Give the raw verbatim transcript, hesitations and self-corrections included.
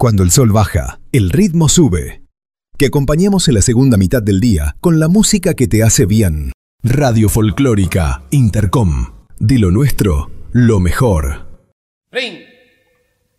Cuando el sol baja, el ritmo sube. Que acompañemos en la segunda mitad del día con la música que te hace bien. Radio Folclórica Intercom. De lo nuestro, lo mejor. Ring.